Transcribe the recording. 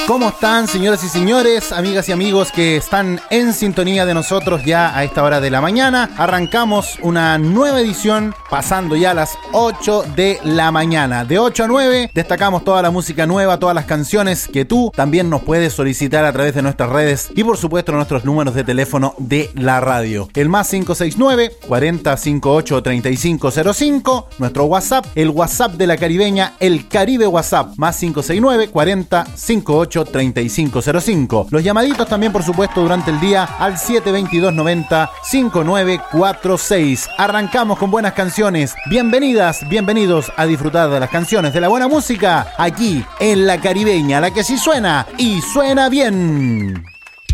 ¿Cómo están, señoras y señores, amigas y amigos que están en sintonía de nosotros ya a esta hora de la mañana? Arrancamos una nueva edición pasando ya a las 8 de la mañana. De 8 a 9 destacamos toda la música nueva, todas las canciones que tú también nos puedes solicitar a través de nuestras redes y por supuesto nuestros números de teléfono de la radio. El más 569 40 58 3505, nuestro WhatsApp, el WhatsApp de la Caribeña, el Caribe WhatsApp, más 569 40 58 3505. Los llamaditos también, por supuesto, durante el día al 722 90 5946. Arrancamos con buenas canciones. Bienvenidas, bienvenidos a disfrutar de las canciones de la buena música aquí en la Caribeña, la que sí suena y suena bien.